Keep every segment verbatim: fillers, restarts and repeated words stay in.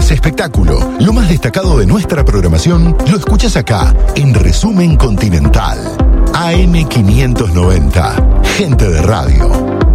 deportes, espectáculo, lo más destacado de nuestra programación, lo escuchás acá, en Resumen Continental. A M quinientos noventa, gente de radio.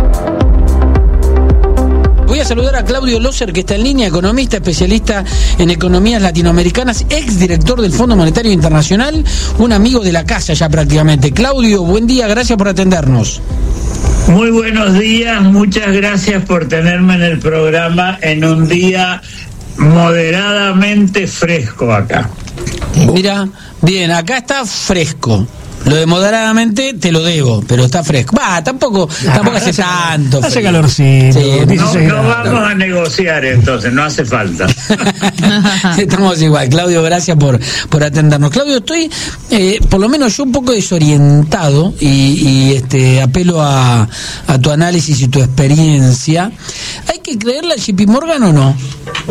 Voy a saludar a Claudio Loser, que está en línea, economista, especialista en economías latinoamericanas, exdirector del Fondo Monetario Internacional, un amigo de la casa ya prácticamente. Claudio, buen día, gracias por atendernos. Muy buenos días, muchas gracias por tenerme en el programa en un día moderadamente fresco acá. Mira, bien, acá está fresco. Lo de moderadamente te lo debo, pero está fresco. Va, tampoco, tampoco hace tanto. Hace calorcito. Sí, no, no vamos a negociar entonces, no hace falta. Estamos igual. Claudio, gracias por, por atendernos. Claudio, estoy, eh, por lo menos yo un poco desorientado y, y este apelo a, a tu análisis y tu experiencia. ¿Hay que creerle a J P Morgan o no?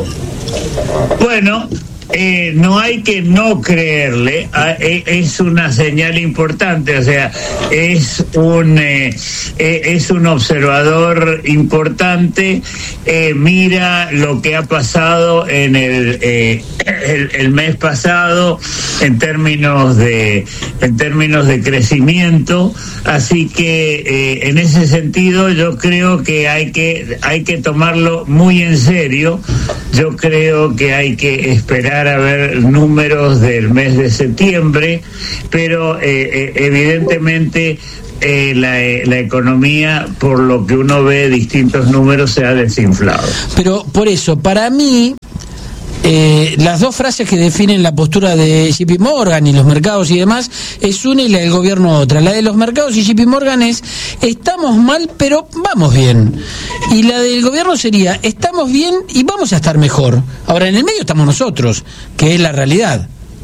Bueno, Eh, no hay que no creerle, es una señal importante, o sea, es un eh, es un observador importante, eh, mira lo que ha pasado en el, eh, el el mes pasado en términos de en términos de crecimiento, así que eh, en ese sentido yo creo que hay que hay que tomarlo muy en serio. Yo creo que hay que esperar a ver números del mes de septiembre, pero eh, evidentemente eh, la, eh, la economía, por lo que uno ve distintos números, se ha desinflado. Pero por eso, para mí, Eh, las dos frases que definen la postura de J P Morgan y los mercados y demás es una y la del gobierno otra. La de los mercados y J P Morgan es estamos mal pero vamos bien, y la del gobierno sería estamos bien y vamos a estar mejor. Ahora en el medio estamos nosotros, que es la realidad.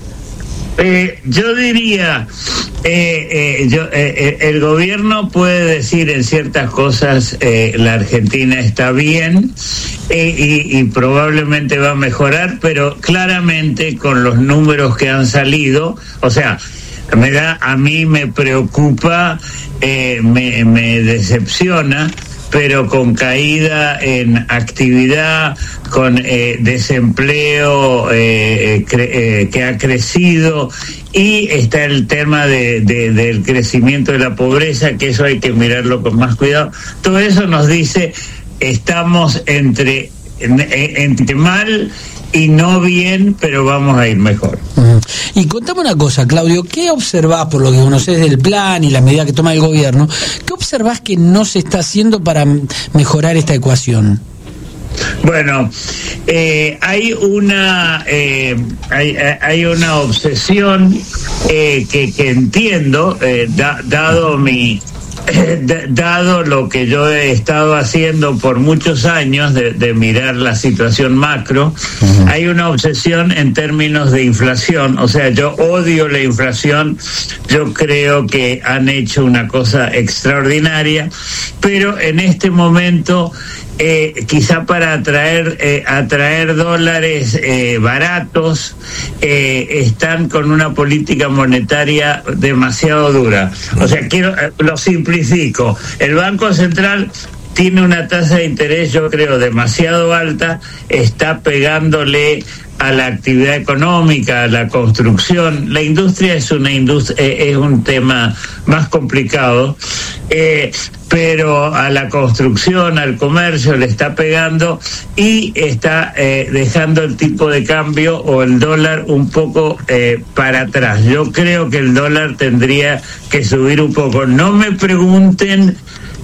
Eh, yo diría, eh, eh, yo, eh, el gobierno puede decir en ciertas cosas eh, la Argentina está bien eh, y, y probablemente va a mejorar, pero claramente con los números que han salido, o sea, me da, a mí me preocupa, eh, me, me decepciona, pero con caída en actividad, con eh, desempleo eh, cre- eh, que ha crecido, y está el tema de, de, del crecimiento de la pobreza, que eso hay que mirarlo con más cuidado. Todo eso nos dice, estamos entre, entre mal y no bien, pero vamos a ir mejor. Uh-huh. Y contame una cosa, Claudio, ¿qué observás, por lo que conocés del plan y las medidas que toma el gobierno, qué observás que no se está haciendo para mejorar esta ecuación? Bueno, eh, hay una eh, hay, hay una obsesión eh, que, que entiendo, eh, da, dado mi dado lo que yo he estado haciendo por muchos años de, de mirar la situación macro. Uh-huh. Hay una obsesión en términos de inflación, o sea, yo odio la inflación, yo creo que han hecho una cosa extraordinaria, pero en este momento Eh, quizá para atraer eh, atraer dólares eh, baratos eh, están con una política monetaria demasiado dura. O sea, quiero eh, lo simplifico. El Banco Central tiene una tasa de interés, yo creo, demasiado alta, está pegándole a la actividad económica, a la construcción. La industria es una industria, eh, es un tema más complicado, eh, pero a la construcción, al comercio le está pegando y está eh, dejando el tipo de cambio o el dólar un poco eh, para atrás. Yo creo que el dólar tendría que subir un poco. No me pregunten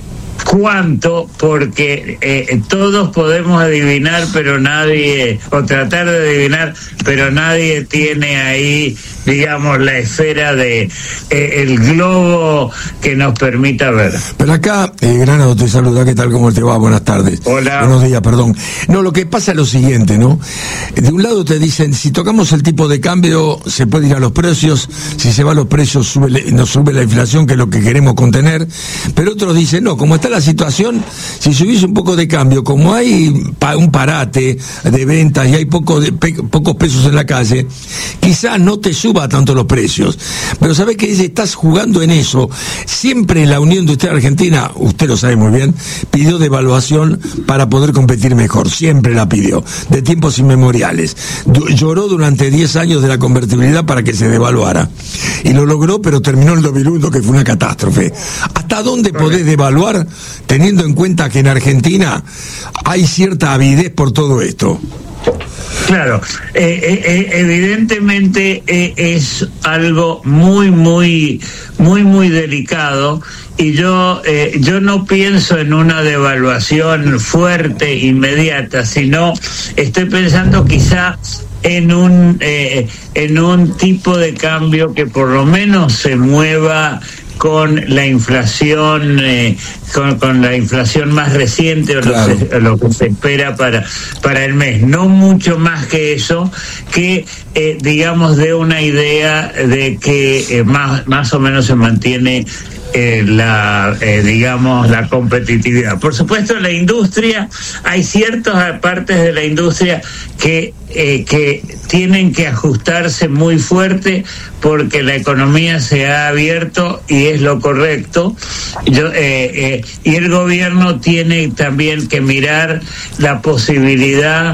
cuánto, porque eh, todos podemos adivinar, pero nadie, o tratar de adivinar, pero nadie tiene ahí, digamos, la esfera de eh, el globo que nos permita ver. Pero acá, eh, Granado, te saluda, ¿qué tal? ¿Cómo te va? Buenas tardes. Hola. Buenos días, perdón. No, lo que pasa es lo siguiente, ¿no? De un lado te dicen, si tocamos el tipo de cambio, se puede ir a los precios, si se va a los precios, sube, nos sube la inflación, que es lo que queremos contener, pero otros dicen, no, como está la la situación, si se hubiese un poco de cambio, como hay un parate de ventas y hay poco de, pe, pocos pesos en la calle, quizás no te suba tanto los precios. Pero sabés que estás jugando en eso. Siempre la Unión Industrial Argentina, usted lo sabe muy bien, pidió devaluación para poder competir mejor. Siempre la pidió, de tiempos inmemoriales. Du- lloró durante diez años de la convertibilidad para que se devaluara. Y lo logró, pero terminó el dos mil uno, que fue una catástrofe. ¿Hasta dónde podés devaluar teniendo en cuenta que en Argentina hay cierta avidez por todo esto? Claro, eh, eh, evidentemente eh, es algo muy, muy, muy, muy delicado, y yo, eh, yo no pienso en una devaluación fuerte, inmediata, sino estoy pensando quizá en un, eh, en un tipo de cambio que por lo menos se mueva con la inflación, eh, con, con la inflación más reciente, o claro, lo, se, lo que se espera para para el mes, no mucho más que eso, que eh, digamos dé una idea de que eh, más más o menos se mantiene Eh, la eh, digamos la competitividad. Por supuesto, la industria, hay ciertas partes de la industria que eh, que tienen que ajustarse muy fuerte porque la economía se ha abierto y es lo correcto. Yo, eh, eh, y el gobierno tiene también que mirar la posibilidad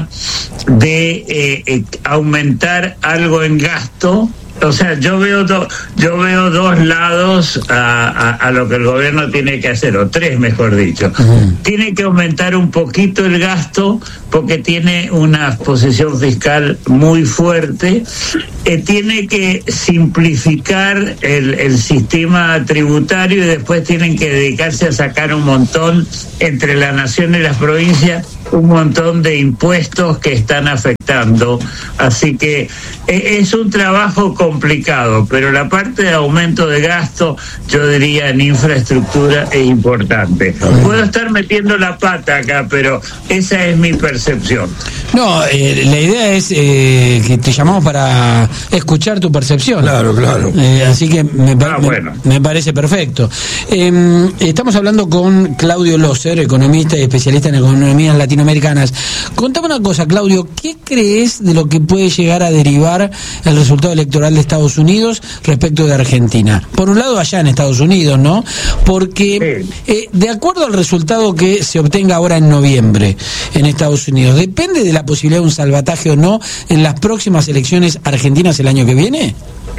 de eh, eh, aumentar algo en gasto. O sea, yo veo do, yo veo dos lados a, a, a lo que el gobierno tiene que hacer, o tres, mejor dicho. Uh-huh. Tiene que aumentar un poquito el gasto porque tiene una posición fiscal muy fuerte. Eh, tiene que simplificar el, el sistema tributario, y después tienen que dedicarse a sacar un montón entre la nación y las provincias, un montón de impuestos que están afectando. Así que eh, es un trabajo complicado, pero la parte de aumento de gasto, yo diría en infraestructura, es importante. Puedo estar metiendo la pata acá, pero esa es mi percepción. No, eh, la idea es eh, que te llamamos para escuchar tu percepción. Claro, claro. Eh, así que me, ah, me, bueno. me parece perfecto. Eh, estamos hablando con Claudio Loser, economista y especialista en economías latinoamericanas. Contame una cosa, Claudio, ¿qué crees de lo que puede llegar a derivar el resultado electoral de Estados Unidos respecto de Argentina? Por un lado, allá en Estados Unidos, ¿no? Porque eh, de acuerdo al resultado que se obtenga ahora en noviembre en Estados Unidos, ¿depende de la posibilidad de un salvataje o no en las próximas elecciones argentinas el año que viene?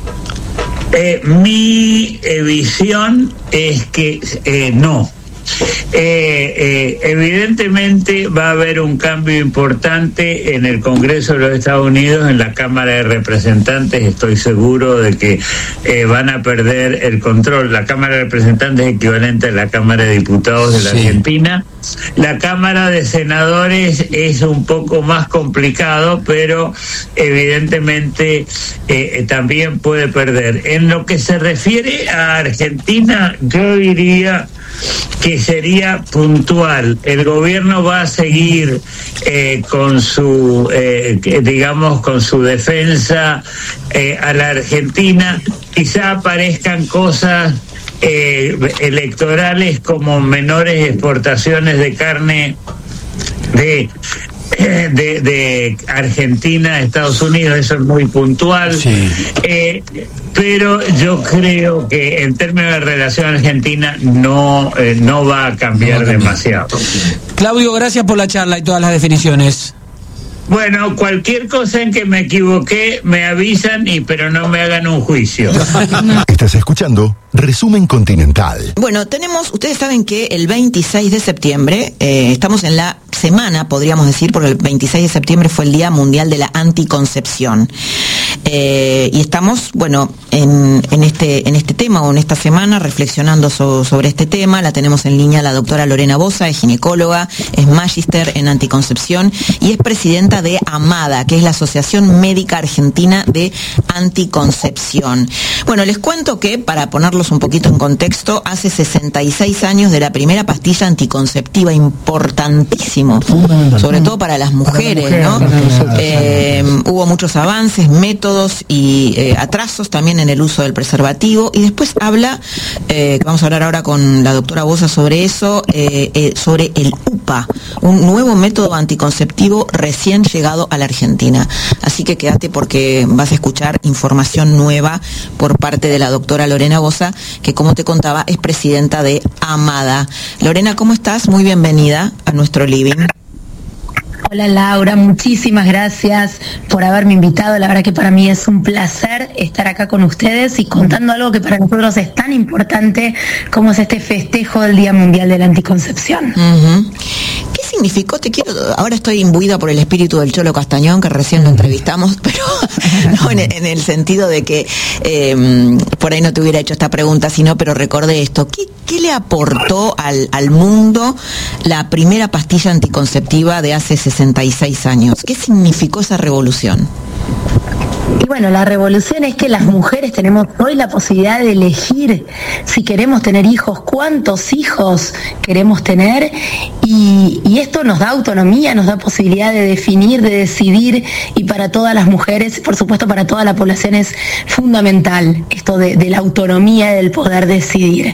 Eh, mi eh, visión es que eh, no. Eh, eh, evidentemente va a haber un cambio importante en el Congreso de los Estados Unidos, en la Cámara de Representantes. Estoy seguro de que eh, van a perder el control. La Cámara de Representantes es equivalente a la Cámara de Diputados de la sí. Argentina. La Cámara de Senadores es un poco más complicado, pero evidentemente eh, también puede perder. En lo que se refiere a Argentina, yo diría que sería puntual. El gobierno va a seguir eh, con su, eh, digamos, con su defensa eh, a la Argentina. Quizá aparezcan cosas eh, electorales como menores exportaciones de carne de De, de Argentina a Estados Unidos, eso es muy puntual. Sí. Eh, pero yo creo que en términos de relación argentina no, eh, no va a cambiar no va a demasiado. Claudio, gracias por la charla y todas las definiciones. Bueno, cualquier cosa en que me equivoqué me avisan, y pero no me hagan un juicio. Estás escuchando Resumen Continental. Bueno, tenemos, ustedes saben que el veintiséis de septiembre, eh, estamos en la semana, podríamos decir, porque el veintiséis de septiembre fue el Día Mundial de la Anticoncepción. Eh, y estamos, bueno, en, en este en este tema, o en esta semana, reflexionando so, sobre este tema. La tenemos en línea la doctora Lorena Bosa, es ginecóloga, es magíster en anticoncepción y es presidenta de AMADA, que es la Asociación Médica Argentina de Anticoncepción. Bueno, les cuento que, para ponerlos un poquito en contexto, hace sesenta y seis años de la primera pastilla anticonceptiva, importantísimo, sobre todo para las mujeres, ¿no? Eh, hubo muchos avances, métodos y eh, atrasos también en el uso del preservativo, y después habla, eh, vamos a hablar ahora con la doctora Bosa sobre eso, eh, eh, sobre el U P A, un nuevo método anticonceptivo recién llegado a la Argentina. Así que quédate porque vas a escuchar información nueva por parte de la doctora Lorena Bosa, que como te contaba es presidenta de AMADA. Lorena, ¿cómo estás? Muy bienvenida a nuestro living. Hola Laura, muchísimas gracias por haberme invitado. La verdad que para mí es un placer estar acá con ustedes y contando algo que para nosotros es tan importante como es este festejo del Día Mundial de la Anticoncepción. Uh-huh. ¿Qué significó? Te quiero, ahora estoy imbuida por el espíritu del Cholo Castañón, que recién lo entrevistamos, pero no en el, en el sentido de que eh, por ahí no te hubiera hecho esta pregunta, sino, pero recordé esto. ¿Qué, qué le aportó al, al mundo la primera pastilla anticonceptiva de hace sesenta y seis años? ¿Qué significó esa revolución? Y bueno, la revolución es que las mujeres tenemos hoy la posibilidad de elegir si queremos tener hijos, cuántos hijos queremos tener, y, y esto nos da autonomía, nos da posibilidad de definir, de decidir, y para todas las mujeres, por supuesto para toda la población es fundamental esto de, de la autonomía, del poder decidir.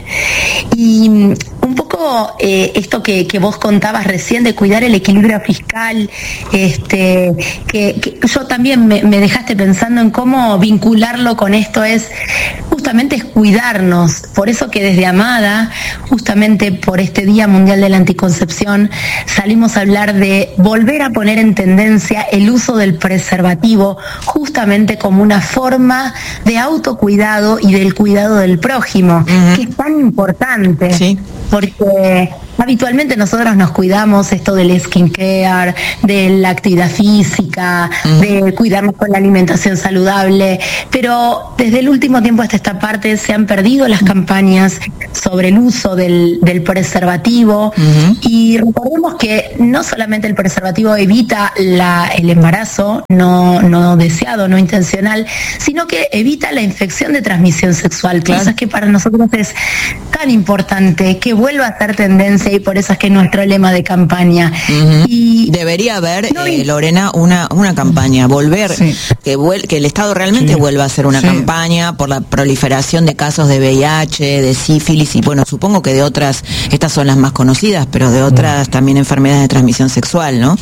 Y un poco eh, esto que, que vos contabas recién de cuidar el equilibrio fiscal, este, que, que yo también me, me dejaste pensando en cómo vincularlo con esto, es justamente es cuidarnos. Por eso que desde AMADA, justamente por este Día Mundial de la Anticoncepción, salimos a hablar de volver a poner en tendencia el uso del preservativo, justamente como una forma de autocuidado y del cuidado del prójimo, uh-huh. que es tan importante. Sí. Porque habitualmente nosotros nos cuidamos esto del skincare, de la actividad física, uh-huh. de cuidarnos con la alimentación saludable, pero desde el último tiempo hasta esta parte se han perdido las campañas sobre el uso del, del preservativo, uh-huh. y recordemos que no solamente el preservativo evita la, el embarazo no, no deseado, no intencional, sino que evita la infección de transmisión sexual, claro. Cosas que para nosotros es tan importante, que vuelva a ser tendencia, y por eso es que es nuestro lema de campaña. Uh-huh. Y debería haber, no, eh, Lorena, una una campaña, volver, sí. que, vuel- que el Estado realmente sí. vuelva a hacer una sí. campaña por la proliferación de casos de V I H, de sífilis, y bueno, supongo que de otras, estas son las más conocidas, pero de otras también enfermedades de transmisión sexual, ¿no?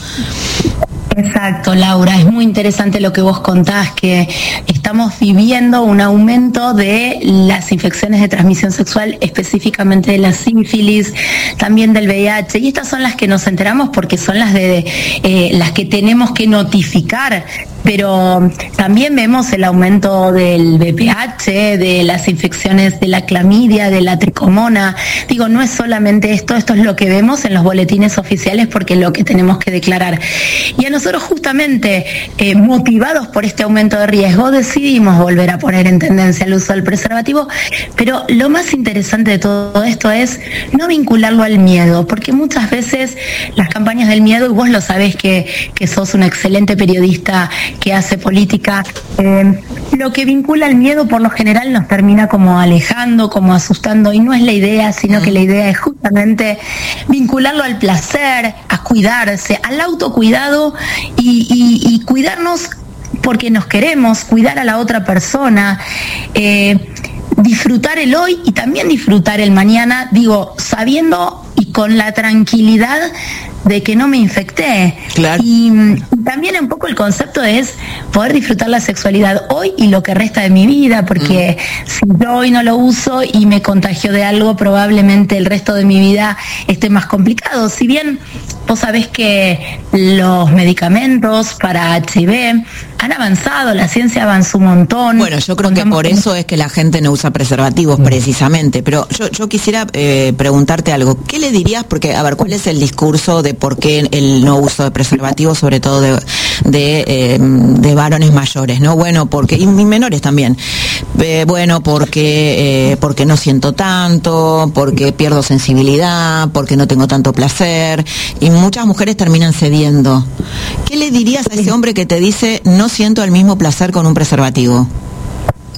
Exacto, Laura, es muy interesante lo que vos contás, que estamos viviendo un aumento de las infecciones de transmisión sexual, específicamente de la sífilis, también del V I H, y estas son las que nos enteramos porque son las de eh, las que tenemos que notificar, pero también vemos el aumento del V P H, de las infecciones de la clamidia, de la tricomona. Digo, no es solamente esto, esto es lo que vemos en los boletines oficiales porque es lo que tenemos que declarar. Y a nosotros justamente, eh, motivados por este aumento de riesgo, decidimos volver a poner en tendencia el uso del preservativo, pero lo más interesante de todo esto es no vincularlo al miedo, porque muchas veces las campañas del miedo, y vos lo sabés que, que sos una excelente periodista que hace política, eh, lo que vincula al miedo por lo general nos termina como alejando, como asustando, y no es la idea, sino que la idea es justamente vincularlo al placer, a cuidarse, al autocuidado, y, y, y cuidarnos porque nos queremos, cuidar a la otra persona, eh, disfrutar el hoy y también disfrutar el mañana, digo, sabiendo y con la tranquilidad de que no me infecté. Claro. Y, y también un poco el concepto es poder disfrutar la sexualidad hoy y lo que resta de mi vida, porque mm. si yo hoy no lo uso y me contagio de algo, probablemente el resto de mi vida esté más complicado. Si bien vos sabés que los medicamentos para H I V han avanzado, la ciencia avanzó un montón. Bueno, yo creo que por eso es que la gente no usa preservativos, mm. precisamente. Pero yo, yo quisiera eh, preguntarte algo. ¿Qué le dirías? Porque, a ver, ¿cuál es el discurso de por qué el no uso de preservativos, sobre todo de, de, eh, de varones mayores, ¿no? Bueno, porque, y menores también. Eh, bueno, porque, eh, porque no siento tanto, porque pierdo sensibilidad, porque no tengo tanto placer, y muchas mujeres terminan cediendo. ¿Qué le dirías a ese hombre que te dice, no siento el mismo placer con un preservativo?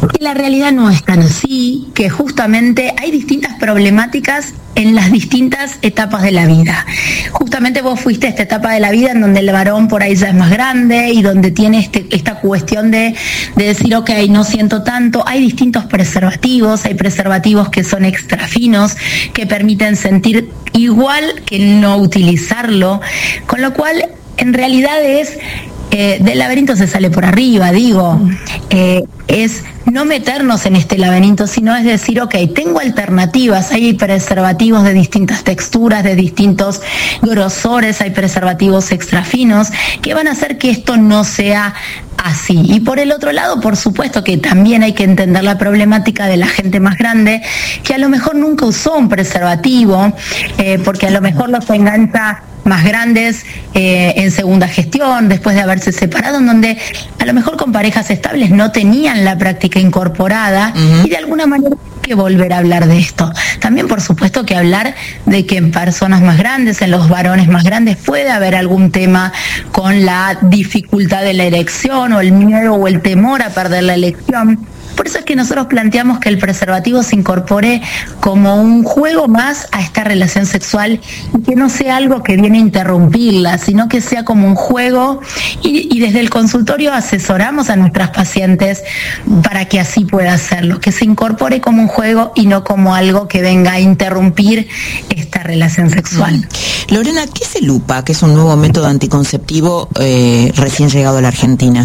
que la realidad no es tan así, que justamente hay distintas problemáticas en las distintas etapas de la vida. Justamente vos fuiste a esta etapa de la vida en donde el varón por ahí ya es más grande y donde tiene este, esta cuestión de, de decir, ok, no siento tanto. Hay distintos preservativos, hay preservativos que son extra finos, que permiten sentir igual que no utilizarlo, con lo cual en realidad es... Eh, del laberinto se sale por arriba, digo, eh, es no meternos en este laberinto, sino es decir, ok, tengo alternativas, hay preservativos de distintas texturas, de distintos grosores, hay preservativos extra finos, que van a hacer que esto no sea así. Y por el otro lado, por supuesto que también hay que entender la problemática de la gente más grande, que a lo mejor nunca usó un preservativo, eh, porque a lo mejor los engancha más grandes eh, en segunda gestión, después de haberse separado, en donde a lo mejor con parejas estables no tenían la práctica incorporada, uh-huh. y de alguna manera hay que volver a hablar de esto. También, por supuesto, que hablar de que en personas más grandes, en los varones más grandes, puede haber algún tema con la dificultad de la erección, o el miedo o el temor a perder la elección. Por eso es que nosotros planteamos que el preservativo se incorpore como un juego más a esta relación sexual y que no sea algo que viene a interrumpirla, sino que sea como un juego, y, y desde el consultorio asesoramos a nuestras pacientes para que así pueda hacerlo, que se incorpore como un juego y no como algo que venga a interrumpir esta relación sexual. Mm. Lorena, ¿qué es el U P A, que es un nuevo método anticonceptivo eh, recién llegado a la Argentina?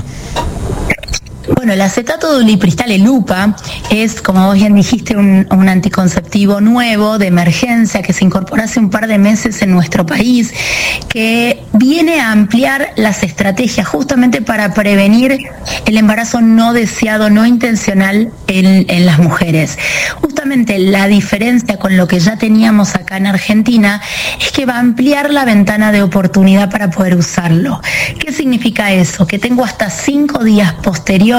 Bueno, el acetato de ulipristal, el U P A, es, como vos bien dijiste, un, un anticonceptivo nuevo de emergencia que se incorporó hace un par de meses en nuestro país, que viene a ampliar las estrategias justamente para prevenir el embarazo no deseado, no intencional en, en las mujeres. Justamente la diferencia con lo que ya teníamos acá en Argentina es que va a ampliar la ventana de oportunidad para poder usarlo. ¿Qué significa eso? Que tengo hasta cinco días posteriores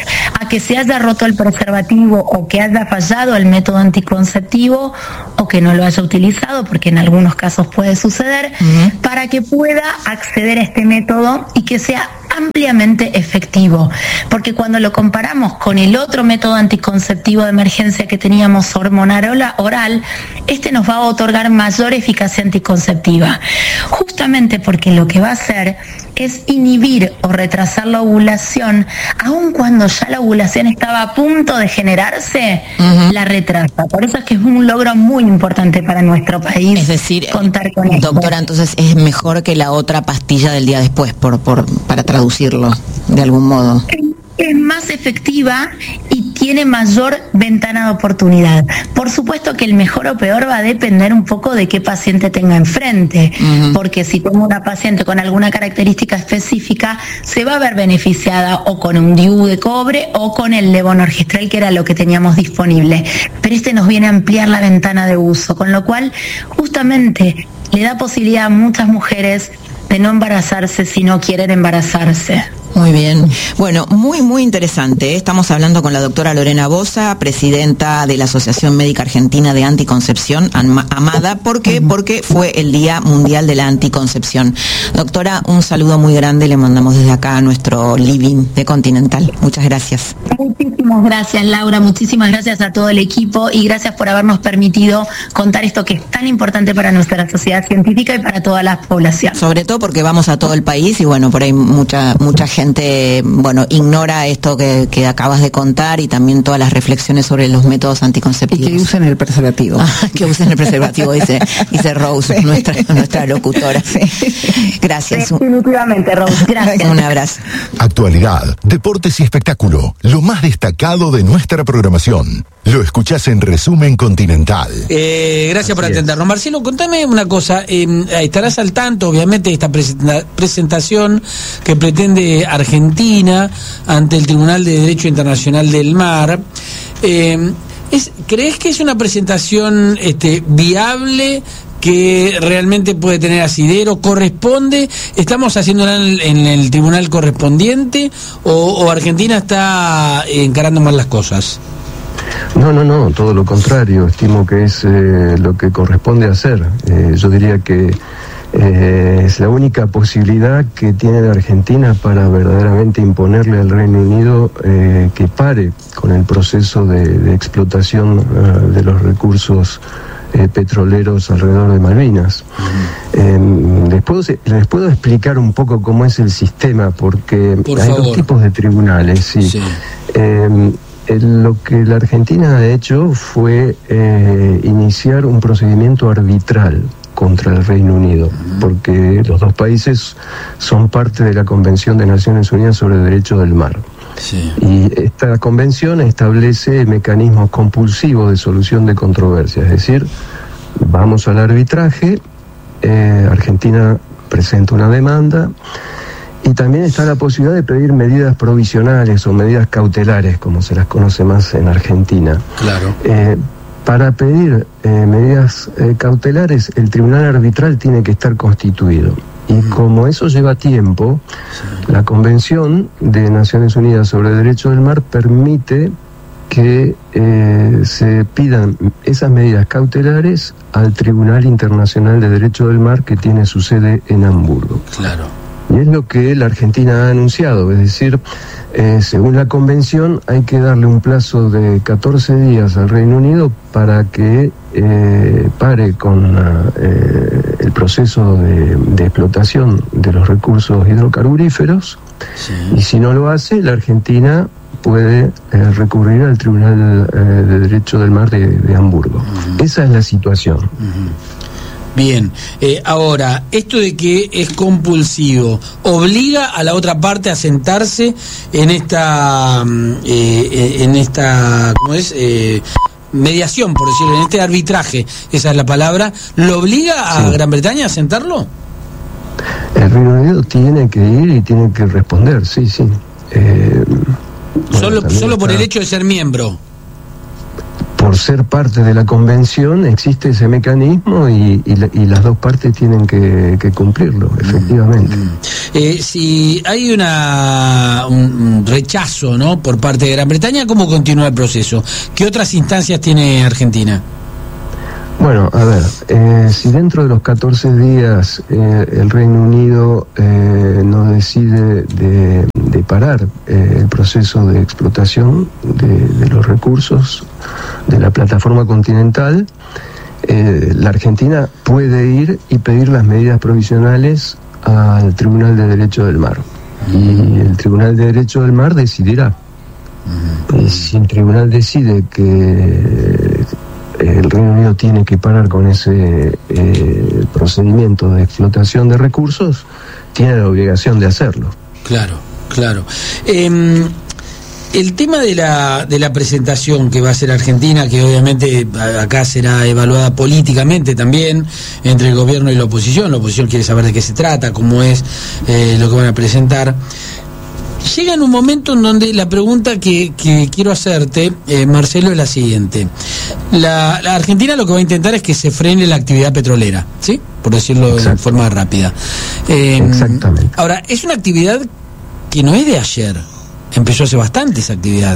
a que se haya roto el preservativo o que haya fallado el método anticonceptivo o que no lo haya utilizado, porque en algunos casos puede suceder, uh-huh. para que pueda acceder a este método y que sea ampliamente efectivo, porque cuando lo comparamos con el otro método anticonceptivo de emergencia que teníamos, hormonal oral, este nos va a otorgar mayor eficacia anticonceptiva, justamente porque lo que va a hacer es inhibir o retrasar la ovulación, aun cuando ya la ovulación estaba a punto de generarse, uh-huh. la retrasa. Por eso es que es un logro muy importante para nuestro país. Es decir, contar con esto. Doctora, entonces es mejor que la otra pastilla del día después, por, por para traducirlo de algún modo. Es más efectiva y tiene mayor ventana de oportunidad. Por supuesto que el mejor o peor va a depender un poco de qué paciente tenga enfrente, uh-huh. porque si tengo una paciente con alguna característica específica, se va a ver beneficiada o con un D I U de cobre o con el levonorgestrel, que era lo que teníamos disponible. Pero este nos viene a ampliar la ventana de uso, con lo cual justamente le da posibilidad a muchas mujeres de no embarazarse si no quieren embarazarse. Muy bien. Bueno, muy, muy interesante. Estamos hablando con la doctora Lorena Bosa, presidenta de la Asociación Médica Argentina de Anticoncepción, AMADA. ¿Por qué? Porque fue el Día Mundial de la Anticoncepción. Doctora, un saludo muy grande le mandamos desde acá a nuestro living de Continental. Muchas gracias. Muchísimas gracias, Laura. Muchísimas gracias a todo el equipo y gracias por habernos permitido contar esto que es tan importante para nuestra sociedad científica y para toda la población. Sobre todo porque vamos a todo el país y bueno, por ahí mucha, mucha gente gente, bueno, ignora esto que, que acabas de contar y también todas las reflexiones sobre los métodos anticonceptivos. Y que usen el preservativo. Ah, que usen el preservativo, dice, dice Rose, sí. nuestra, nuestra locutora. Sí. Gracias. Definitivamente, Rose. Gracias. Un abrazo. Actualidad, deportes y espectáculo. Lo más destacado de nuestra programación. Lo escuchás en Resumen Continental. Eh, gracias Así por atendernos. Es. Marcelo, contame una cosa. Eh, estarás al tanto, obviamente, de esta presenta- presentación que pretende Argentina ante el Tribunal de Derecho Internacional del Mar. Eh, es, ¿Crees que es una presentación este, viable, que realmente puede tener asidero? ¿Corresponde? ¿Estamos haciéndola en el, en el tribunal correspondiente o, o Argentina está encarando mal las cosas? No, no, no, todo lo contrario. Estimo que es eh, lo que corresponde hacer. Eh, yo diría que Eh, es la única posibilidad que tiene la Argentina para verdaderamente imponerle al Reino Unido eh, que pare con el proceso de, de explotación uh, de los recursos eh, petroleros alrededor de Malvinas. Uh-huh. eh, les, puedo, les puedo explicar un poco cómo es el sistema, porque Por hay favor. dos tipos de tribunales. Sí. Sí. Eh, lo que la Argentina ha hecho fue eh, iniciar un procedimiento arbitral contra el Reino Unido, porque los dos países son parte de la Convención de Naciones Unidas sobre el Derecho del Mar. Sí. Y esta convención establece mecanismos compulsivos de solución de controversias, es decir, vamos al arbitraje, eh, Argentina presenta una demanda, y también está la posibilidad de pedir medidas provisionales o medidas cautelares, como se las conoce más en Argentina. Claro. Eh, Para pedir eh, medidas eh, cautelares, el tribunal arbitral tiene que estar constituido. Y mm. como eso lleva tiempo, sí. la Convención de Naciones Unidas sobre el Derecho del Mar permite que eh, se pidan esas medidas cautelares al Tribunal Internacional de Derecho del Mar, que tiene su sede en Hamburgo. Claro. Y es lo que la Argentina ha anunciado, es decir, eh, según la Convención hay que darle un plazo de catorce días al Reino Unido para que eh, pare con uh, eh, el proceso de, de explotación de los recursos hidrocarburíferos, sí. y si no lo hace, la Argentina puede eh, recurrir al Tribunal eh, de Derecho del Mar de, de Hamburgo. Uh-huh. Esa es la situación. Uh-huh. Bien, eh, ahora, esto de que es compulsivo, ¿obliga a la otra parte a sentarse en esta, eh, en esta, ¿cómo es? Eh, mediación, por decirlo, en este arbitraje, esa es la palabra, ¿lo obliga a sí. Gran Bretaña a sentarlo? El Reino Unido tiene que ir y tiene que responder, sí, sí. Eh, solo bueno, solo por está... el hecho de ser miembro. Por ser parte de la convención existe ese mecanismo y, y, la, y las dos partes tienen que, que cumplirlo, efectivamente. Mm. Eh, si hay una un rechazo, ¿no?, por parte de Gran Bretaña, ¿cómo continúa el proceso? ¿Qué otras instancias tiene Argentina? Bueno, a ver, eh, si dentro de los catorce días eh, el Reino Unido eh, no decide de, de parar eh, el proceso de explotación de, de los recursos de la plataforma continental, eh, la Argentina puede ir y pedir las medidas provisionales al Tribunal de Derecho del Mar. Y el Tribunal de Derecho del Mar decidirá. Y si el Tribunal decide que el Reino Unido tiene que parar con ese eh, procedimiento de explotación de recursos, tiene la obligación de hacerlo. Claro, claro. Eh, el tema de la de la presentación que va a hacer Argentina, que obviamente acá será evaluada políticamente también entre el gobierno y la oposición. La oposición quiere saber de qué se trata, cómo es eh, lo que van a presentar. Llega en un momento en donde la pregunta que, que quiero hacerte, eh, Marcelo, es la siguiente. La, la Argentina lo que va a intentar es que se frene la actividad petrolera, ¿sí? Por decirlo Exacto. de forma rápida. Eh, Exactamente. Ahora, es una actividad que no es de ayer. Empezó hace bastante esa actividad.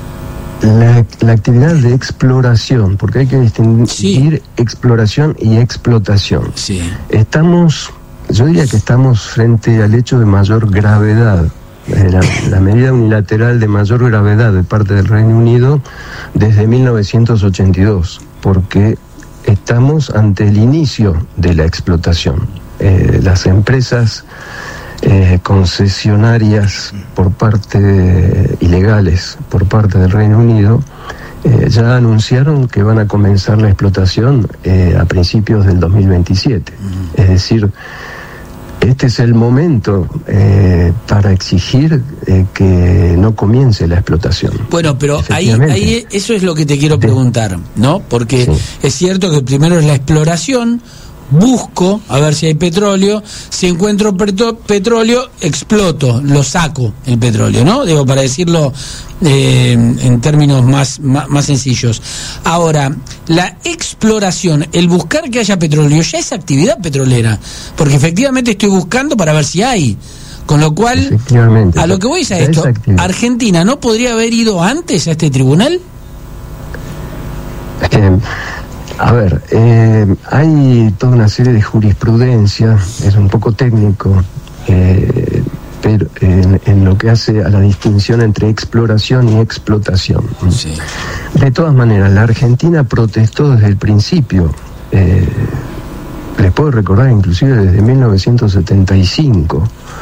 La, la actividad de exploración, porque hay que distinguir sí. exploración y explotación. Sí. Estamos, yo diría que estamos frente al hecho de mayor gravedad. La, la medida unilateral de mayor gravedad de parte del Reino Unido desde mil novecientos ochenta y dos, porque estamos ante el inicio de la explotación. Eh, las empresas eh, concesionarias por parte de, ilegales por parte del Reino Unido eh, ya anunciaron que van a comenzar la explotación eh, a principios del dos mil veintisiete. Uh-huh. Es decir, este es el momento eh, para exigir eh, que no comience la explotación. Bueno, pero ahí, ahí eso es lo que te quiero preguntar, ¿no? Porque sí. es cierto que primero es la exploración, busco a ver si hay petróleo, si encuentro petro- petróleo, exploto, lo saco el petróleo, ¿no? Digo, para decirlo eh, en términos más, más, más sencillos. Ahora, la exploración, el buscar que haya petróleo, ya es actividad petrolera, porque efectivamente estoy buscando para ver si hay. Con lo cual, a lo que voy es a esto, ¿Argentina no podría haber ido antes a este tribunal? Eh, A ver, eh, hay toda una serie de jurisprudencia, es un poco técnico, eh, pero en, en lo que hace a la distinción entre exploración y explotación. Sí. De todas maneras, la Argentina protestó desde el principio. Eh, les puedo recordar inclusive desde mil novecientos setenta y cinco,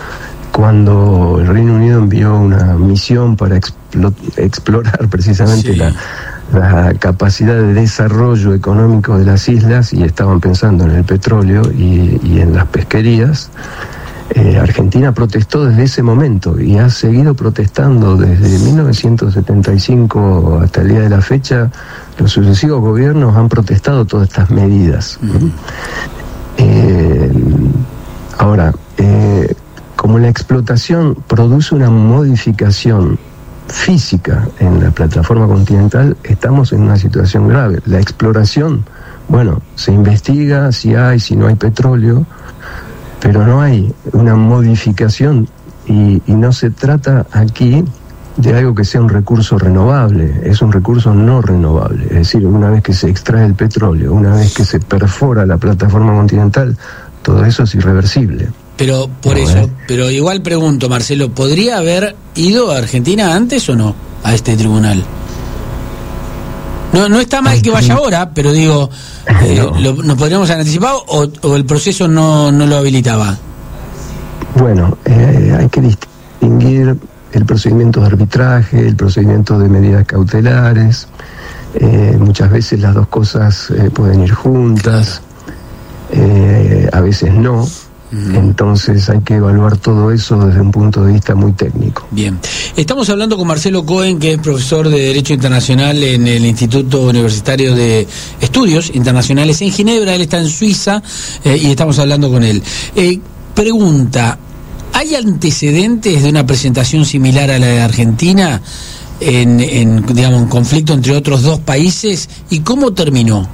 cuando el Reino Unido envió una misión para explo- explorar precisamente Sí. la, la capacidad de desarrollo económico de las islas, y estaban pensando en el petróleo y, y en las pesquerías. Eh, Argentina protestó desde ese momento y ha seguido protestando desde mil novecientos setenta y cinco hasta el día de la fecha. Los sucesivos gobiernos han protestado todas estas medidas. Uh-huh. Eh, ahora, eh, como la explotación produce una modificación física en la plataforma continental, estamos en una situación grave. La exploración, bueno, se investiga si hay, si no hay petróleo, pero no hay una modificación, y, y no se trata aquí de algo que sea un recurso renovable, es un recurso no renovable. Es decir, una vez que se extrae el petróleo, una vez que se perfora la plataforma continental, todo eso es irreversible. Pero por No, eso, eh. pero igual pregunto, Marcelo, ¿podría haber ido a Argentina antes o no a este tribunal? No, no está mal que vaya ahora, pero digo, eh, No. lo, ¿nos podríamos haber anticipado o, o el proceso no, no lo habilitaba? Bueno, eh, hay que distinguir el procedimiento de arbitraje, el procedimiento de medidas cautelares. Eh, muchas veces las dos cosas eh, pueden ir juntas, eh, a veces no. Uh-huh. Entonces hay que evaluar todo eso desde un punto de vista muy técnico. Bien, estamos hablando con Marcelo Cohen, que es profesor de Derecho Internacional en el Instituto Universitario de Estudios Internacionales en Ginebra. Él está en Suiza eh, y estamos hablando con él. Eh, pregunta, ¿hay antecedentes de una presentación similar a la de Argentina en, en digamos, un conflicto entre otros dos países? ¿Y cómo terminó?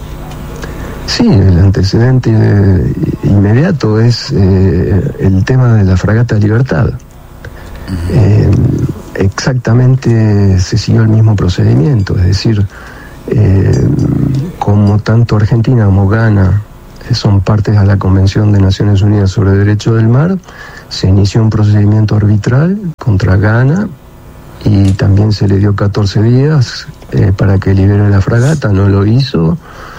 Sí, el antecedente eh, inmediato es eh, el tema de la fragata Libertad. Uh-huh. Eh, exactamente se siguió el mismo procedimiento, es decir, eh, como tanto Argentina como Ghana son partes a la Convención de Naciones Unidas sobre el Derecho del Mar, se inició un procedimiento arbitral contra Ghana y también se le dio catorce días eh, para que libere la fragata, no lo hizo.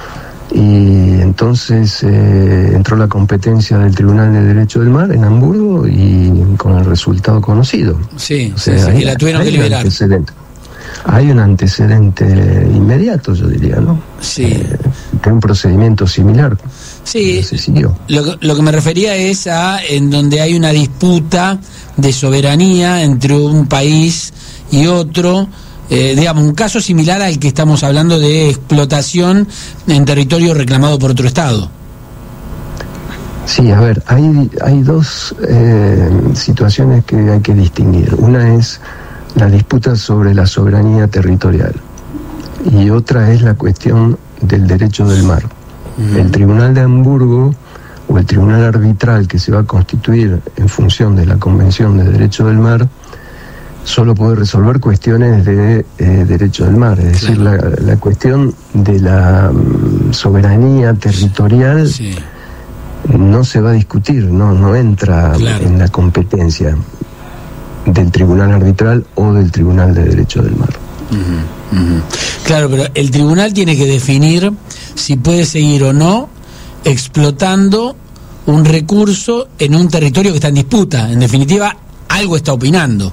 Y entonces eh, entró la competencia del Tribunal de Derecho del Mar en Hamburgo y con el resultado conocido. Sí, o sea, sí, sí, hay, que la tuvieron hay que liberar. Un antecedente, hay un antecedente inmediato, yo diría, ¿no? Sí. Eh, de un procedimiento similar. Sí, se siguió. Lo, lo que me refería es a en donde hay una disputa de soberanía entre un país y otro. Eh, digamos, un caso similar al que estamos hablando de explotación en territorio reclamado por otro Estado. Sí, a ver, hay, hay dos eh, situaciones que hay que distinguir. Una es la disputa sobre la soberanía territorial y otra es la cuestión del derecho del mar. Uh-huh. El Tribunal de Hamburgo o el Tribunal Arbitral que se va a constituir en función de la Convención de Derecho del Mar solo puede resolver cuestiones de eh, derecho del mar, es decir, claro. la, la cuestión de la um, soberanía territorial sí. no se va a discutir, no, no entra claro. en la competencia del Tribunal Arbitral o del Tribunal de Derecho del Mar. Uh-huh, uh-huh. Claro, pero el tribunal tiene que definir si puede seguir o no explotando un recurso en un territorio que está en disputa. En definitiva, algo está opinando.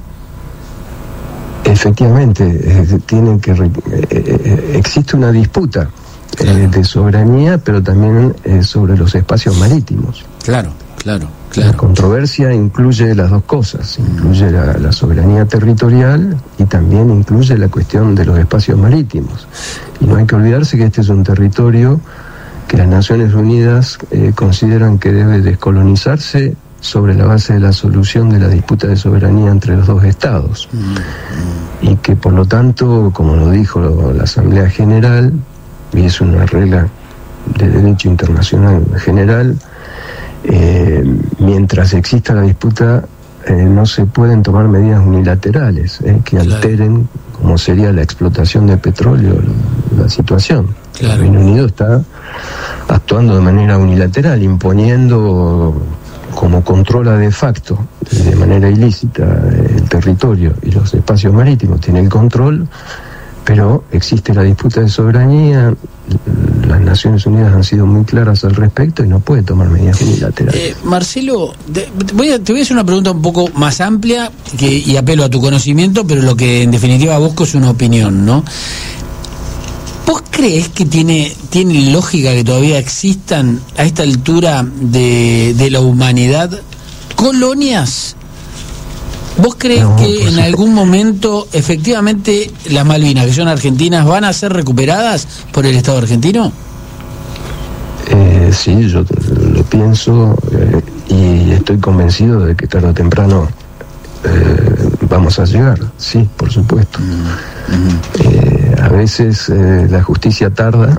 Efectivamente, eh, tienen que eh, eh, existe una disputa claro. eh, de soberanía, pero también eh, sobre los espacios marítimos. Claro, claro, claro. La controversia incluye las dos cosas, incluye la, la soberanía territorial y también incluye la cuestión de los espacios marítimos. Y no hay que olvidarse que este es un territorio que las Naciones Unidas eh, consideran que debe descolonizarse sobre la base de la solución de la disputa de soberanía entre los dos estados. Mm. Y que por lo tanto, como lo dijo la Asamblea General, y es una regla de derecho internacional general, eh, mientras exista la disputa eh, no se pueden tomar medidas unilaterales eh, que alteren, como sería la explotación de petróleo, la situación. Claro. El Reino Unido está actuando de manera unilateral, imponiendo como controla de facto, de manera ilícita, el territorio y los espacios marítimos. Tiene el control, pero existe la disputa de soberanía. Las Naciones Unidas han sido muy claras al respecto y no puede tomar medidas unilaterales. Eh, Marcelo, te voy, a, te voy a hacer una pregunta un poco más amplia que, y apelo a tu conocimiento, pero lo que en definitiva busco es una opinión, ¿no? ¿Vos crees que tiene, tiene lógica que todavía existan a esta altura de, de la humanidad colonias? ¿Vos crees no, que pues, en algún momento efectivamente las Malvinas, que son argentinas, van a ser recuperadas por el Estado argentino? Eh, sí, yo lo pienso eh, y estoy convencido de que tarde o temprano eh, vamos a llegar, sí, por supuesto. Mm-hmm. Eh, a veces eh, la justicia tarda,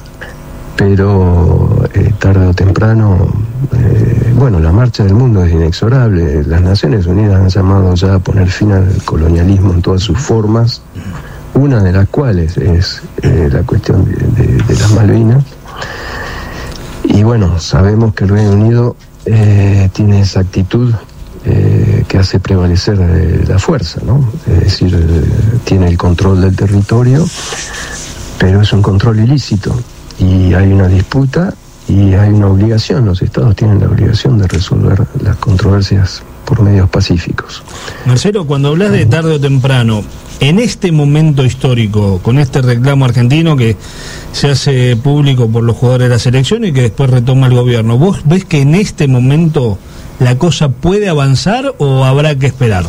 pero eh, tarde o temprano, eh, bueno, la marcha del mundo es inexorable. Las Naciones Unidas han llamado ya a poner fin al colonialismo en todas sus formas, una de las cuales es eh, la cuestión de, de, de las Malvinas. Y bueno, sabemos que el Reino Unido eh, tiene esa actitud eh, que hace prevalecer eh, la fuerza, ¿no? Es decir, eh, tiene el control del territorio, pero es un control ilícito. Y hay una disputa y hay una obligación, los estados tienen la obligación de resolver las controversias por medios pacíficos. Marcelo, cuando hablas de tarde o temprano, en este momento histórico, con este reclamo argentino que se hace público por los jugadores de la selección y que después retoma el gobierno, ¿vos ves que en este momento la cosa puede avanzar o habrá que esperar?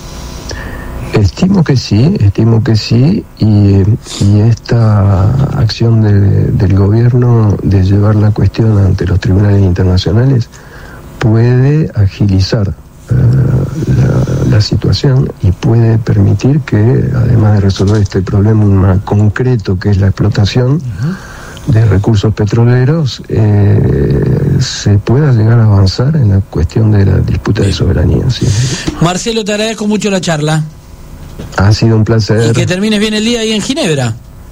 Estimo que sí, estimo que sí, y, y esta acción de, del gobierno de llevar la cuestión ante los tribunales internacionales puede agilizar uh, la, la situación y puede permitir que, además de resolver este problema concreto que es la explotación uh-huh. de recursos petroleros, eh, se pueda llegar a avanzar en la cuestión de la disputa de soberanía. ¿Sí? Marcelo, te agradezco mucho la charla. Ha sido un placer. Y que termines bien el día ahí en Ginebra.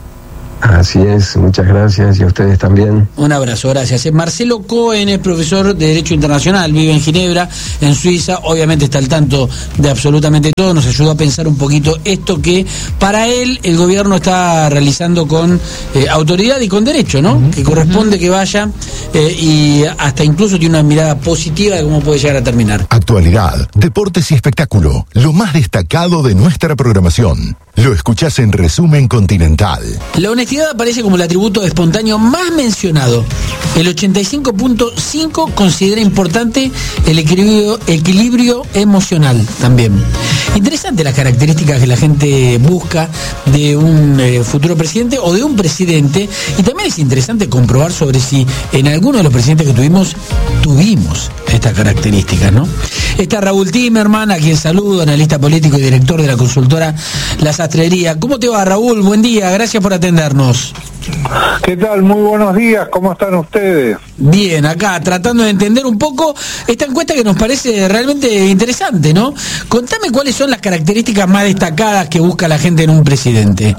Así es, muchas gracias y a ustedes también. Un abrazo, gracias. Marcelo Cohen es profesor de Derecho Internacional, vive en Ginebra, en Suiza, obviamente está al tanto de absolutamente todo, nos ayudó a pensar un poquito esto que para él el gobierno está realizando con eh, autoridad y con derecho, ¿no? Uh-huh. Que corresponde que vaya eh, y hasta incluso tiene una mirada positiva de cómo puede llegar a terminar. Actualidad, deportes y espectáculo, lo más destacado de nuestra programación. Lo escuchás en Resumen Continental. La honestidad aparece como el atributo espontáneo más mencionado. El ochenta y cinco punto cinco considera importante el equilibrio, equilibrio emocional también. Interesante las características que la gente busca de un eh, futuro presidente o de un presidente, y también es interesante comprobar sobre si en alguno de los presidentes que tuvimos, tuvimos estas características, ¿no? Está Raúl Timerman, a quien saludo, analista político y director de la consultora La Sastrería. ¿Cómo te va, Raúl? Buen día, gracias por atendernos. ¿Qué tal? Muy buenos días, ¿cómo están ustedes? Bien, acá tratando de entender un poco esta encuesta que nos parece realmente interesante, ¿no? Contame cuáles son las características más destacadas que busca la gente en un presidente.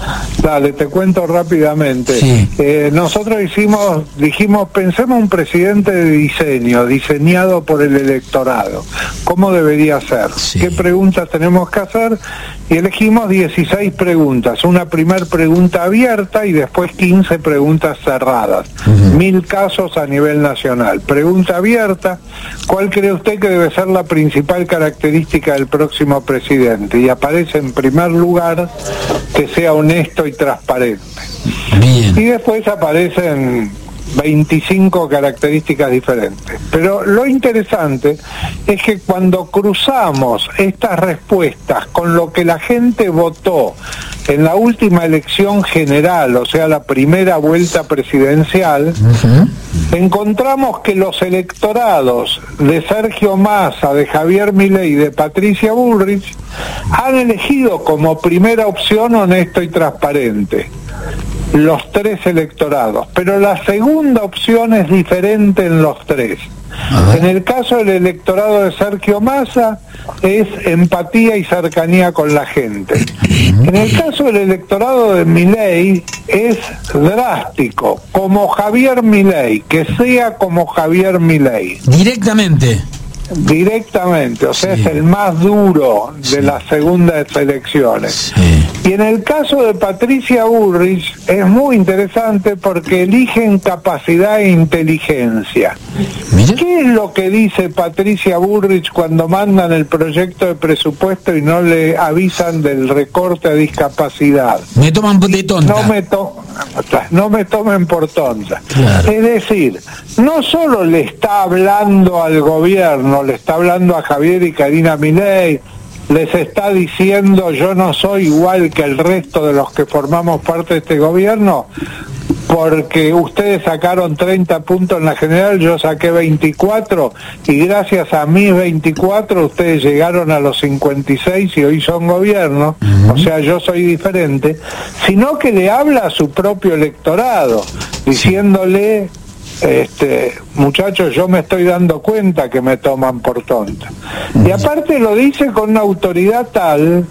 Dale, te cuento rápidamente. Sí. Eh, nosotros hicimos, dijimos, pensemos un presidente de diseño, diseñado por el electorado. ¿Cómo debería ser? Sí. ¿Qué preguntas tenemos que hacer? Y elegimos dieciséis preguntas. Una primer pregunta abierta y después quince preguntas cerradas. Uh-huh. Mil casos a nivel nacional. Pregunta abierta, ¿cuál cree usted que debe ser la principal característica del próximo presidente? Y aparece en primer lugar que sea honesto y transparente. Bien. Y después aparecen veinticinco características diferentes. Pero lo interesante es que cuando cruzamos estas respuestas con lo que la gente votó en la última elección general, o sea, la primera vuelta presidencial, uh-huh. encontramos que los electorados de Sergio Massa, de Javier Milei y de Patricia Bullrich han elegido como primera opción honesto y transparente. los tres electorados, pero la segunda opción es diferente en los tres. En el caso del electorado de Sergio Massa es empatía y cercanía con la gente. En el caso del electorado de Milei es drástico, como Javier Milei, que sea como Javier Milei. Directamente. Directamente, o sea, sí. es el más duro de sí. las segundas elecciones. Sí. Y en el caso de Patricia Bullrich es muy interesante porque eligen capacidad e inteligencia. ¿Mira? ¿Qué es lo que dice Patricia Bullrich cuando mandan el proyecto de presupuesto y no le avisan del recorte a discapacidad? Me toman de tonta. No me, to no me tomen por tonta. Claro. Es decir, no solo le está hablando al gobierno, le está hablando a Javier y Karina Milei, les está diciendo yo no soy igual que el resto de los que formamos parte de este gobierno, porque ustedes sacaron treinta puntos en la general, yo saqué veinticuatro, y gracias a mis veinticuatro ustedes llegaron a los cincuenta y seis y hoy son gobierno, uh-huh. o sea, yo soy diferente, sino que le habla a su propio electorado, diciéndole, este, muchachos, yo me estoy dando cuenta que me toman por tonta. Y aparte lo dice con una autoridad tal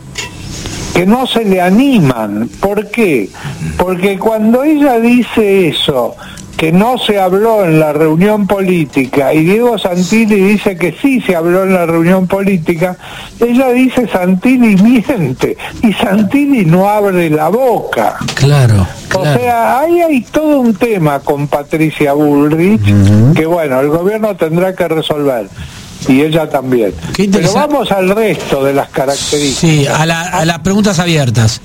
que no se le animan. ¿Por qué? Porque cuando ella dice eso, que no se habló en la reunión política, y Diego Santilli dice que sí se habló en la reunión política, ella dice Santilli miente, y Santilli no abre la boca. Claro. O claro. sea, ahí hay todo un tema con Patricia Bullrich, uh-huh. que bueno, el gobierno tendrá que resolver. Y ella también. Pero vamos al resto de las características. Sí, a, la, a las preguntas abiertas.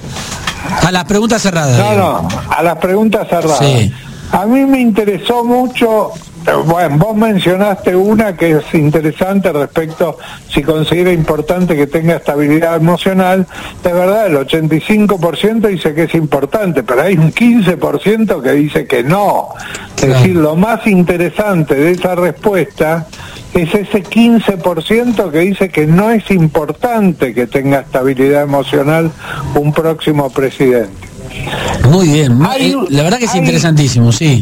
A las preguntas cerradas. No, no, a las preguntas cerradas. Sí. A mí me interesó mucho, bueno, vos mencionaste una que es interesante respecto si considera importante que tenga estabilidad emocional. De verdad, el ochenta y cinco por ciento dice que es importante, pero hay un quince por ciento que dice que no. Es claro. decir, lo más interesante de esa respuesta es ese quince por ciento que dice que no es importante que tenga estabilidad emocional un próximo presidente. Muy bien, hay, la verdad que es hay, interesantísimo, sí.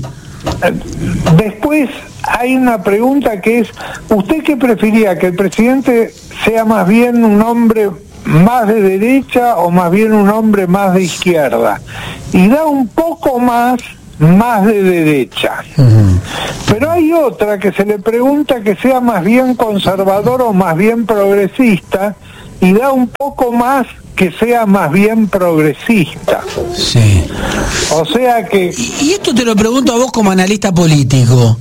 Después hay una pregunta que es, ¿usted qué prefería? ¿Que el presidente sea más bien un hombre más de derecha o más bien un hombre más de izquierda? Y da un poco más más de derecha. Uh-huh. Pero hay otra que se le pregunta que sea más bien conservador o más bien progresista, y da un poco más que sea más bien progresista. Sí. O sea que... Y, y esto te lo pregunto a vos como analista político.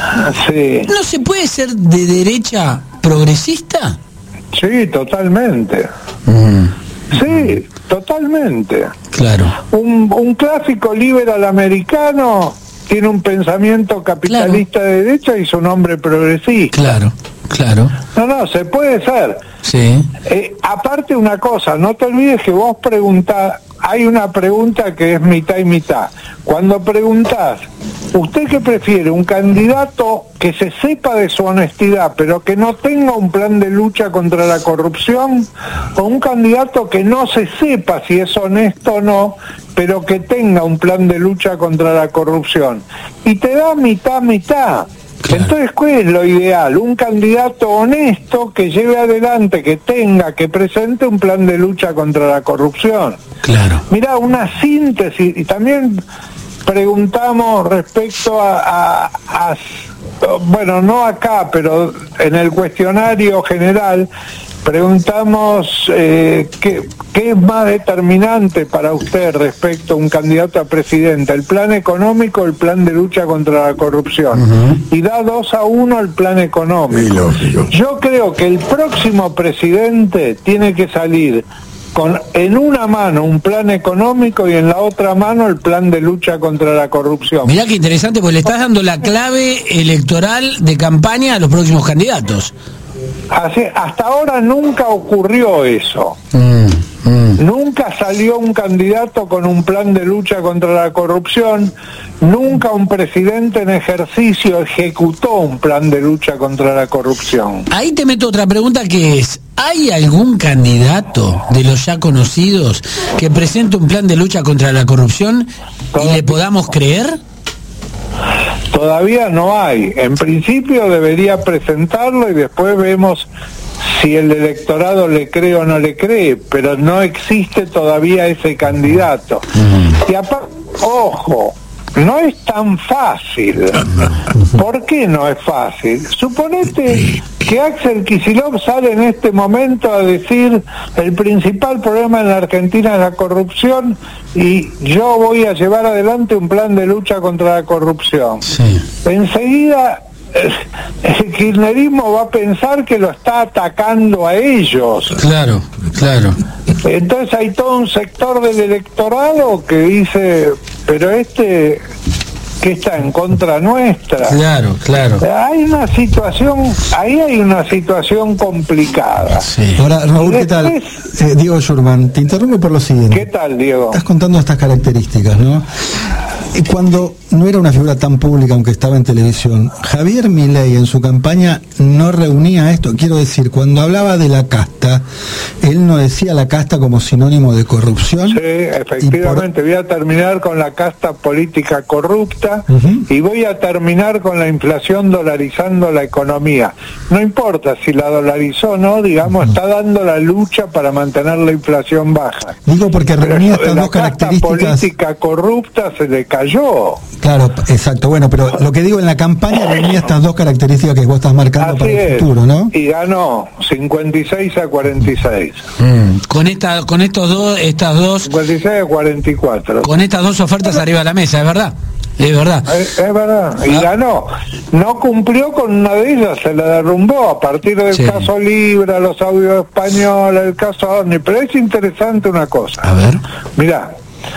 Sí. ¿No se puede ser de derecha progresista? Sí, totalmente. Uh-huh. Sí, totalmente. Claro. Un, un clásico liberal americano tiene un pensamiento capitalista claro. de derecha y es un hombre progresista. Claro, claro. No, no, se puede ser. Sí. Eh, aparte una cosa, no te olvides que vos preguntás, hay una pregunta que es mitad y mitad. Cuando preguntás, ¿usted qué prefiere? ¿Un candidato que se sepa de su honestidad, pero que no tenga un plan de lucha contra la corrupción? ¿O un candidato que no se sepa si es honesto o no, pero que tenga un plan de lucha contra la corrupción? Y te da mitad, mitad. Claro. Entonces, ¿cuál es lo ideal? Un candidato honesto que lleve adelante, que tenga, que presente un plan de lucha contra la corrupción. Claro. Mirá, una síntesis, y también preguntamos respecto a, a, a, bueno, no acá, pero en el cuestionario general, preguntamos eh, ¿qué, qué es más determinante para usted respecto a un candidato a presidente, el plan económico o el plan de lucha contra la corrupción. Uh-huh. Y da dos a uno el plan económico. Yo creo que el próximo presidente tiene que salir con en una mano un plan económico y en la otra mano el plan de lucha contra la corrupción. Mirá qué interesante, porque le estás dando la clave electoral de campaña a los próximos candidatos. Así, hasta ahora nunca ocurrió eso. Mm. Mm. Nunca salió un candidato con un plan de lucha contra la corrupción, nunca un presidente en ejercicio ejecutó un plan de lucha contra la corrupción. Ahí te meto otra pregunta, que es, ¿hay algún candidato de los ya conocidos que presente un plan de lucha contra la corrupción y le podamos creer? Todavía no hay. En principio debería presentarlo y después vemos si el electorado le cree o no le cree, pero no existe todavía ese candidato. Uh-huh. Y aparte, ojo, no es tan fácil. ¿Por qué no es fácil? Suponete que Axel Kicillof sale en este momento a decir el principal problema en la Argentina es la corrupción y yo voy a llevar adelante un plan de lucha contra la corrupción. Sí. Enseguida el kirchnerismo va a pensar que lo está atacando a ellos. Claro, claro. Entonces hay todo un sector del electorado que dice, pero este que está en contra nuestra. Claro, claro. Hay una situación, ahí hay una situación complicada. Sí. Ahora, Raúl, ¿qué tal? Eh, Diego Schurman, te interrumpo por lo siguiente. ¿Qué tal, Diego? Estás contando estas características, ¿no? Y cuando no era una figura tan pública, aunque estaba en televisión, Javier Milei en su campaña no reunía esto. Quiero decir, cuando hablaba de la casta, él no decía la casta como sinónimo de corrupción. Sí, efectivamente. Por... Voy a terminar con la casta política corrupta, uh-huh, y voy a terminar con la inflación dolarizando la economía. No importa si la dolarizó o no, digamos, uh-huh, está dando la lucha para mantener la inflación baja. Digo porque reunía estas dos características. La casta política corrupta se le cayó. Claro, exacto. Bueno, pero lo que digo, en la campaña venía estas dos características que vos estás marcando. Así para el es. futuro, ¿no? Y ganó cincuenta y seis a cuarenta y seis. Mm. Con esta, con estos dos, estas dos. cincuenta y seis a cuarenta y cuatro. Con estas dos ofertas arriba de la mesa, es verdad. Es verdad. Es, es verdad. Y ah. ganó. No cumplió con una de ellas, se la derrumbó a partir del sí. caso Libra, los audios españoles, el caso Orni. Pero es interesante una cosa. A ver. Mirá.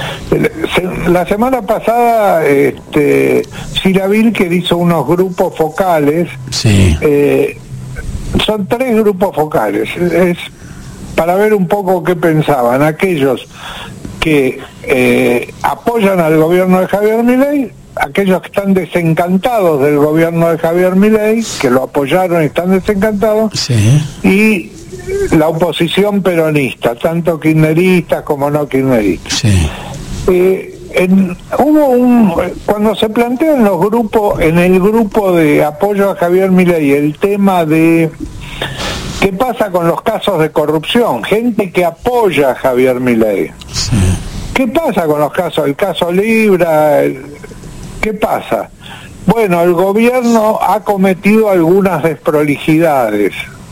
La semana pasada este, Cira Vilker hizo unos grupos focales. Sí. Eh, son tres grupos focales. Es para ver un poco qué pensaban aquellos que eh, apoyan al gobierno de Javier Milei, aquellos que están desencantados del gobierno de Javier Milei, que lo apoyaron y están desencantados, sí, y la oposición peronista, tanto kirchneristas como no kirchneristas. Sí. Eh, en, hubo un cuando se plantean los grupos, en el grupo de apoyo a Javier Milei, el tema de qué pasa con los casos de corrupción, gente que apoya a Javier Milei. Sí. ¿Qué pasa con los casos, el caso Libra? El, ¿Qué pasa? Bueno, el gobierno ha cometido algunas desprolijidades.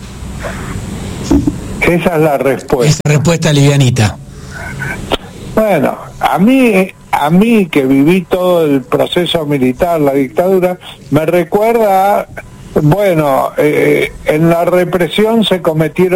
Esa es la respuesta. Esa respuesta livianita. Bueno, a mí, a mí que viví todo el proceso militar, la dictadura, me recuerda, bueno, eh, en la represión se cometieron